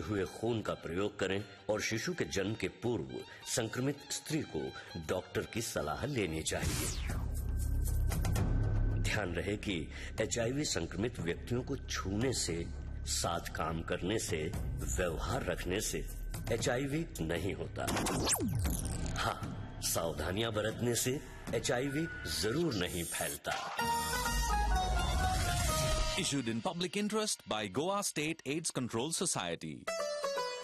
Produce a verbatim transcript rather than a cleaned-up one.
हुए खून का प्रयोग करें और शिशु के जन्म के पूर्व संक्रमित स्त्री को डॉक्टर की सलाह लेनी चाहिए। ध्यान रहे कि एचआईवी संक्रमित व्यक्तियों को छूने से, साथ काम करने से, व्यवहार रखने से एचआईवी नहीं होता। हाँ, सावधानियां बरतने से एचआईवी जरूर नहीं फैलता। Issued in public interest by Goa State AIDS Control Society.